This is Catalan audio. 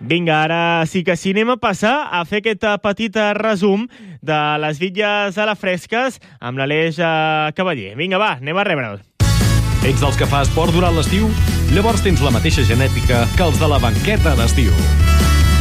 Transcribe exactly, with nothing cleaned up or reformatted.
Vinga, ara sí que sí, anem a passar a fer aquest petit resum de les bitlles a la fresques amb l'Aleix Cavaller. Vinga, va, anem a rebre'l. Ets dels que fa esport durant l'estiu? Llavors tens la mateixa genètica que els de la banqueta d'estiu.